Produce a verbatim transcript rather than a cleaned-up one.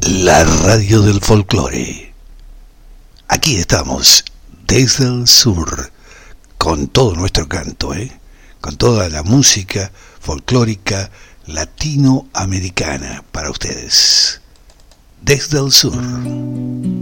La radio del folclore. Aquí estamos, desde el sur, con todo nuestro canto, ¿eh? Con toda la música folclórica latinoamericana para ustedes. Desde el sur.